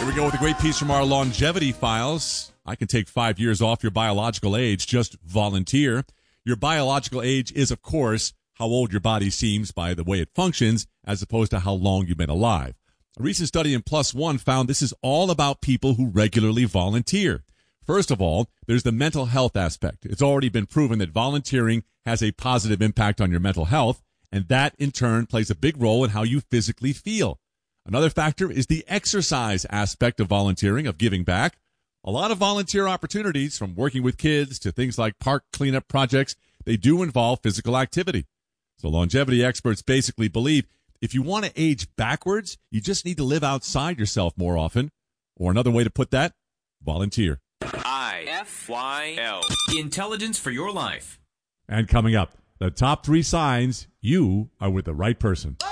We go with a great piece from our longevity files. I can take 5 years off your biological age. Just volunteer. Your biological age is, of course, how old your body seems by the way it functions, as opposed to how long you've been alive. A recent study in PLOS ONE found this is all about people who regularly volunteer. First of all, there's the mental health aspect. It's already been proven that volunteering has a positive impact on your mental health, and that, in turn, plays a big role in how you physically feel. Another factor is the exercise aspect of volunteering, of giving back. A lot of volunteer opportunities, from working with kids to things like park cleanup projects, they do involve physical activity. So longevity experts basically believe if you want to age backwards, you just need to live outside yourself more often. Or another way to put that, volunteer. IFYL. Intelligence for your life. And coming up, the top 3 signs you are with the right person.